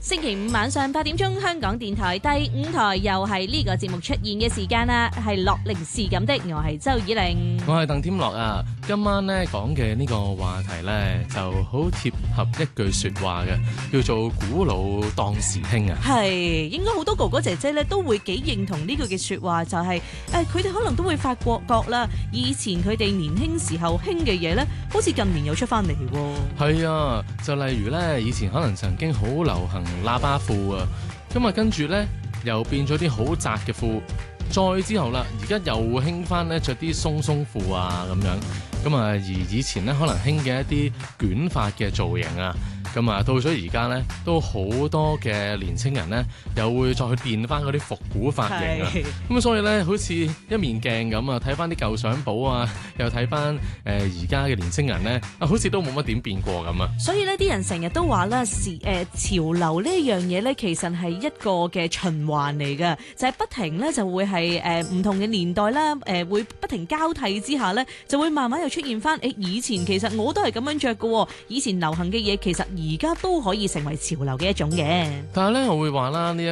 星期五晚上8點鐘，香港電台第5台又係呢個節目出現嘅時間啦，係樂齡是咁的，我係周以玲， 我係鄧添樂啊。今晚咧講嘅呢個話題咧就好貼合一句說話嘅，叫做古老當時興啊。 係應該好多哥哥姐姐咧都會幾認同呢句嘅說話，就係佢哋可能都會發覺啦，以前佢哋年輕時候興嘅嘢咧，好似近年又出翻嚟喎。 係啊，就例如咧，以前可能曾經好流行喇叭褲啊，咁啊跟住咧又變咗啲好窄嘅褲，再之後啦，而家又興翻咧着啲鬆鬆褲啊咁樣，咁啊而以前咧可能興嘅一啲捲髮嘅造型啊。咁啊，到咗而家咧，都好多嘅年青人咧，又會再去變翻嗰啲復古髮型啊。咁所以咧，好似一面鏡咁啊，睇翻啲舊相簿啊，又睇翻而家嘅年青人咧，好似都冇乜點變過咁啊。 所以呢啲人成日都話啦，潮流呢樣嘢咧，其實係一個嘅循環嚟㗎，就係不停咧就會係唔同嘅年代啦，會不停交替之下咧，就會慢慢又出現翻以前其實我都係咁樣着㗎，以前流行嘅嘢其實而家都可以成為潮流嘅一種嘅。 但係咧，我會話啦，呢